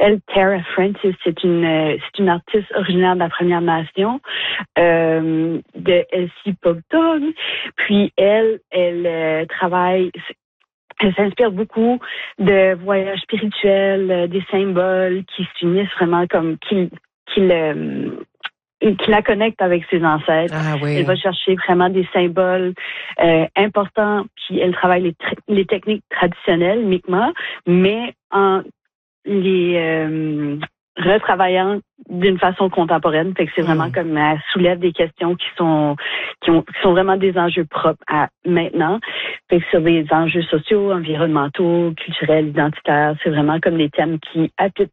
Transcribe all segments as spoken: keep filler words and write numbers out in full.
Elle, Tara Francis, c'est une euh, c'est une artiste originaire de la Première Nation euh, de Elsie Pogdog. Puis elle, elle euh, travaille. Elle s'inspire beaucoup de voyages spirituels, euh, des symboles qui s'unissent vraiment comme qui qui le qui la connecte avec ses ancêtres. Ah, oui. Elle va chercher vraiment des symboles euh, importants, puis elle travaille les, tra- les techniques traditionnelles, Mi'kmaq, mais en les euh, retravaillant d'une façon contemporaine. Fait que c'est vraiment Mm. comme elle soulève des questions qui sont qui, ont, qui sont vraiment des enjeux propres à maintenant. Fait que sur des enjeux sociaux, environnementaux, culturels, identitaires, c'est vraiment comme des thèmes qui habitent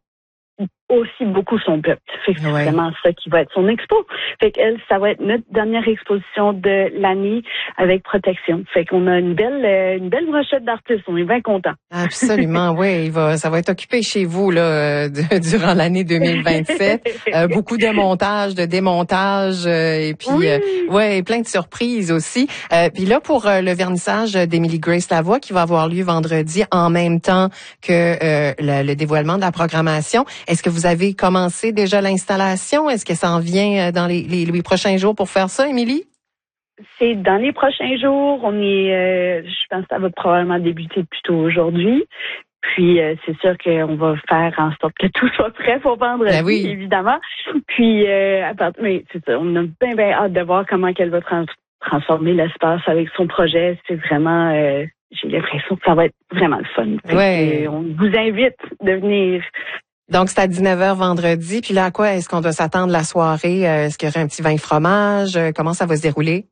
aussi beaucoup son peuple. Fait que c'est Ouais. vraiment ça qui va être son expo. Fait qu'elle, ça va être notre dernière exposition de l'année avec protection. Fait qu'on a une belle, euh, une belle brochette d'artistes. On est bien contents. Absolument, oui. Il va, ça va être occupé chez vous là euh, de- durant l'année deux mille vingt-sept. Euh, beaucoup de montage, de démontage, euh, et puis Oui. euh, ouais, plein de surprises aussi. Euh, puis là pour euh, le vernissage d'Emily Grace Lavoie qui va avoir lieu vendredi en même temps que euh, le, le dévoilement de la programmation. Est-ce que vous avez commencé déjà l'installation? Est-ce que ça en vient euh, dans les, les, les prochains jours pour faire ça, Émilie? C'est dans les prochains jours. On est, euh, je pense que ça va probablement débuter plutôt aujourd'hui. Puis euh, c'est sûr qu'on va faire en sorte que tout soit prêt pour vendredi, Ben oui. évidemment. Puis euh, à part, mais c'est ça, on a bien bien hâte de voir comment qu'elle va trans- transformer l'espace avec son projet. C'est vraiment, euh, j'ai l'impression que ça va être vraiment le fun. Fait Ouais. que, on vous invite de venir. Donc, c'est à dix-neuf heures vendredi. Puis là, à quoi est-ce qu'on doit s'attendre la soirée? Euh, Est-ce qu'il y aurait un petit vin fromage? Euh, Comment ça va se dérouler?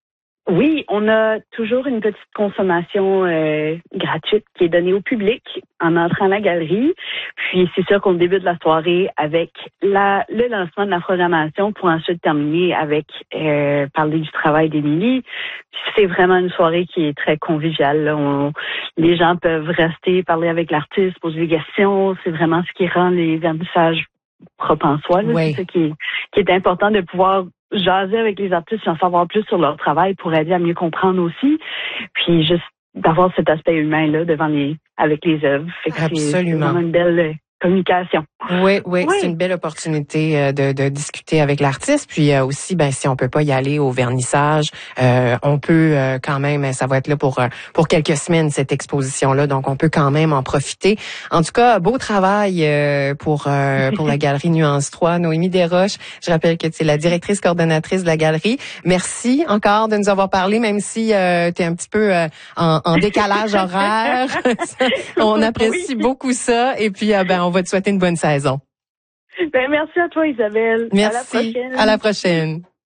Oui, on a toujours une petite consommation euh, gratuite qui est donnée au public en entrant à la galerie. Puis c'est sûr qu'on débute la soirée avec la, le lancement de la programmation pour ensuite terminer avec euh, parler du travail d'Émilie. C'est vraiment une soirée qui est très conviviale. Là. On, les gens peuvent rester, parler avec l'artiste, poser des questions. C'est vraiment ce qui rend les vernissages propres en soi. Là. Oui. C'est ça qui est, qui est important de pouvoir jaser avec les artistes et en savoir plus sur leur travail pour aider à mieux comprendre aussi. Puis juste d'avoir cet aspect humain-là devant les, avec les œuvres. Fait que c'est- c'est Absolument. vraiment une belle euh, communication. Oui, oui, Oui. c'est une belle opportunité euh, de, de discuter avec l'artiste. Puis euh, aussi, ben si on peut pas y aller au vernissage, euh, on peut euh, quand même. Ça va être là pour euh, pour quelques semaines cette exposition-là, donc on peut quand même en profiter. En tout cas, beau travail euh, pour euh, pour la galerie Nuance trois. Noémie Desroches, je rappelle que tu es la directrice coordonnatrice de la galerie. Merci encore de nous avoir parlé, même si euh, tu es un petit peu euh, en, en décalage horaire. On apprécie Oui. beaucoup ça. Et puis, euh, ben on va te souhaiter une bonne saison. Ben, merci à toi, Isabelle. Merci. À la prochaine. À la prochaine.